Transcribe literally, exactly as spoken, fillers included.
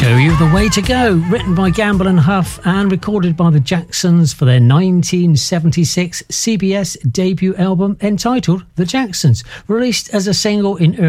Show You the Way to Go, written by Gamble and Huff and recorded by the Jacksons for their nineteen seventy-six C B S debut album entitled The Jacksons, released as a single in early